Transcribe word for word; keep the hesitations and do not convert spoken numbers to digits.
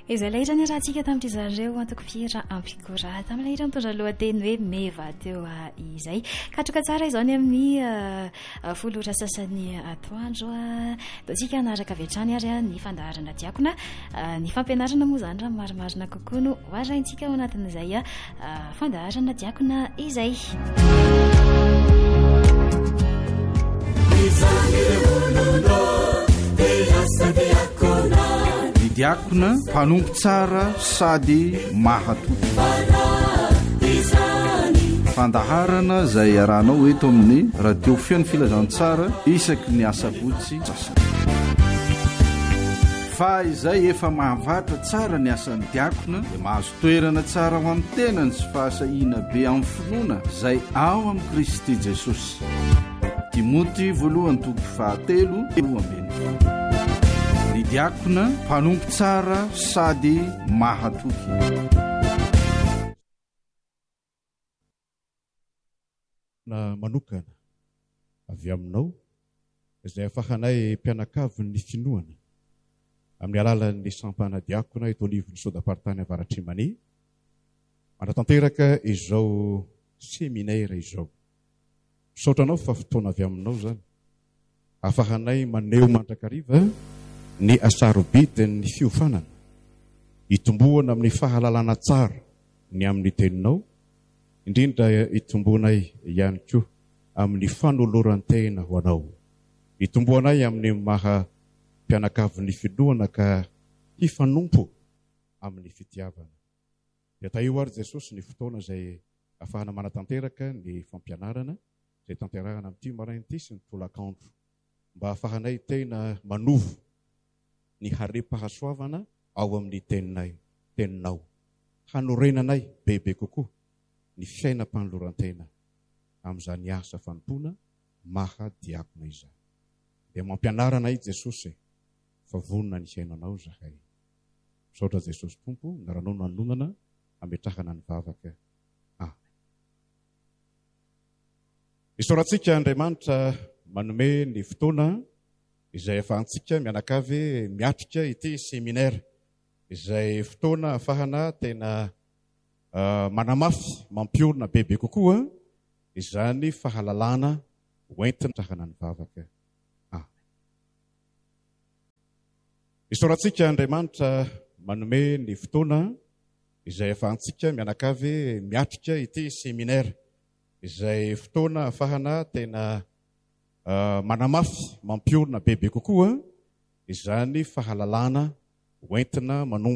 izay lahitra ny rahantsika tamin'ity zareo antoko fira ampikora tamin'ny lahitra mitondra lohateny hoe meva teo izay katroka tsara izao ny amin'ny folora sasany atoandro daotsika anaraka vetrany ary ny fandaharana diakona ny fampianarana moa zany raha marimarina kokoa no hoaraintsika ao anatin'izay fandaharana diakona izay ny diakona mpanompo tsara sady mahatoky fandaharana izay arahanao eto amin'ny radio feon'ny filazantsara isaky ny asabotsy sasa fa izay efa mahavatra tsara ny asan'ny diakona dia mahazo toerana tsara ho amin'ny tenany sy fahasahiana be amin'ny finoana izay ao amin'ny Kristy Jesosy. Timoty voalohany toko fahatelo ambiny. Ny diakona mpanompo tsara sady mahatoky. Na manokana avy aminao izay afahanay mpianakavy ny finoana amin'ny alalan'ny sampana diakona eto anivon'ny sodapartany avaratrimany manatanteraka izao seminaire izao. Saotranao fa fotoana avy aminao zany afahanay maneho mandrakariva ny asarobidin'ny fiofanana itomboana amin'ny fahalalana tsara ny amin'ny teninao indrindra itomboanay ihany koa amin'ny fanolorantena ho anao itomboanay amin'ny maha mpianakavy finoana ka hifanompo amin'ny fitiavana dia taio ary Jesosy ny fotoana izay afahana manatanteraka ny fampianarana izay tanterahana amin'ity marain'ity sy ny tolakandro mba afahanay tena manovo ny harem-pahasoavana ao amin'ny teninay teninao hanorenanay bebe kokoa ny fiainam-panolorantena amin'izany asa fanontona maha diakona izany dia mampianaranay Jesosy fa vonona ny fiainanao zahay. Saotra Jesosy Tompo naranao nanonana ametrahana ny vavaka. Amen. Isorantsika Andriamanitra manome ny fotoana izay afahantsika mianakavy miatrika ity seminaire izay fotoana afahana tena uh, manamafy mampiorina bebe kokoa izany fahalalana hoentina trahana ny vavaka. Isorantsika Andriamanitra manome ny fotoana izay afahantsika mianakavy miatrika ity seminaire izay fotoana afahana tena uh, manamafy mampiorina bebe kokoa izany fahalalana hoentina manompo